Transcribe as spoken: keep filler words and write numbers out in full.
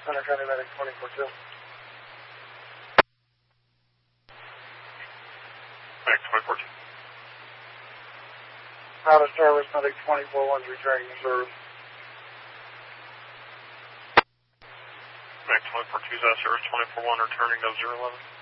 Center County Medic twenty-four two. Medic twenty-four two. Out of service, Medic twenty-four one's returning to service. Medic twenty-four two's out of service, twenty-four one returning to zero eleven.